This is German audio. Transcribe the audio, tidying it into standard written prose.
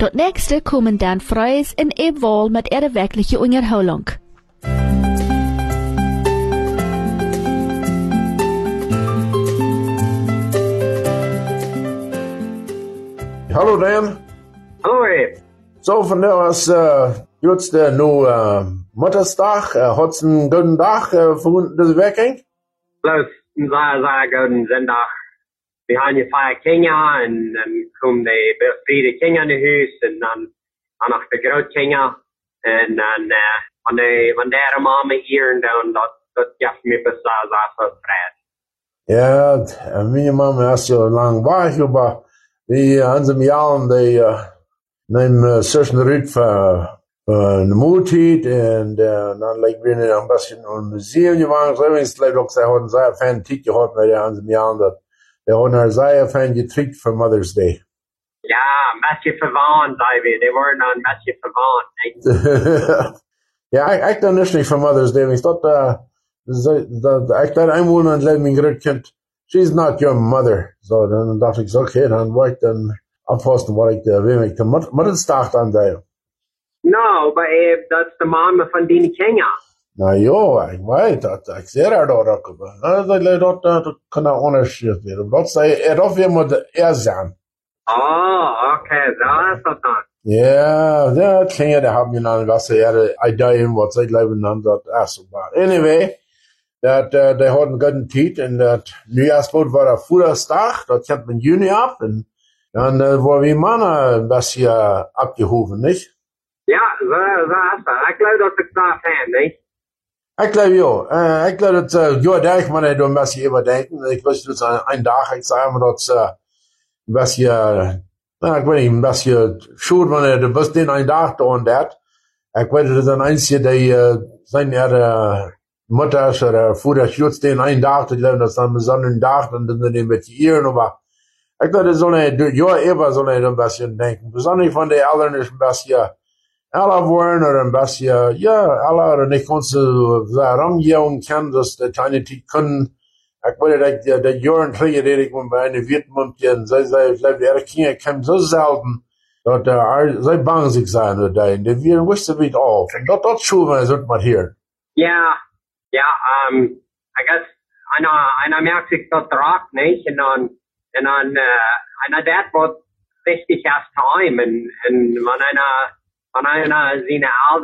Tot nächste kommen Dan Fries en Eb Wall met ihre werkliche Unterhaltung. Hallo Dan. Hallo Eb. So, van der was jetzt nu Muttersdag. Hat's einen guten Tag für diese Werking? Bloß ein sehr guten Sonntag. Wir haben hier feier Kinder und dann kommen die befriedete Kinder in das Haus und dann noch die Großkinder und dann wenn der Mama hier und dann das gibt mir bis so Stress. Ja, meine Mama ist ja lang weg, aber die an Jahren, die nehmen zwischen Rüt für eine Mutit und dann legen wir ein bisschen in Museum gewangen. So ist vielleicht auch sehr, hat sehr fan Tick gehabt, weil der an Jahren, der hat einen sehr fan getrickt für Mother's Day. Ja, ein bisschen verwandt, David. Die waren dann ein bisschen verwandt, nicht? Ja, ich dann nicht für Mother's Day. Ich dachte, ich dachte einmal und Leben in Kind, she's not your mother. So, dann dachte ich, okay, dann war ich dann abfassen, war ich wem ich der Mutterstag dann da. No, aber das ist die Mama von den Kindern. Na ja, ich weiß, ich sehe da doch, das kann auch unterschiedlich werden. Das darf jemand sein. Oh, okay, so ist das dann. Ja, der Kinder, die haben dann was Ideen, was sie leben dann dort erst war. Anyway, der hat einen guten Tiet und das Neujahrsbrot war der Vaterstag, das kommt im Juni ab und dann war wie Mann ein bisschen abgehoben, nicht? Ja, so ist das. Ich glaube, das ist da Fan, nicht? Ich glaube, ja. Ich glaube, da ich meine, da ein bisschen überdenken. Ich weiß, das ein Tag, ich sage immer, dass ein bisschen, ich weiß nicht, ein bisschen schuld, wenn du bist den ein Tag da und das. Ich weiß, das ist ein Einzige, der seine Mutter oder Vater schützt den einen Tag, ich glaube, das ist dann einen besonderen Tag, dann sind die mit ihren, aber ich glaube, das soll ein bisschen denken. Besonders von den Eltern ist ein bisschen, alle wollen oder ein bisschen, ja, alle oder nicht kannst du rangehen können, dass die kleine Tiet können. Ich weiß, der Jahren kriege, die ich bei einer Wirtmund gehen, ich glaube, ihre Kinder kommen so selten, dass sie bangen sich sein oder die wir wissen wie auf. Und das Schule sollte man hier. Ja, I guess, einer merkt sich das drauf, nicht? Und dann, einer das wird richtig erst heim und wenn einer seine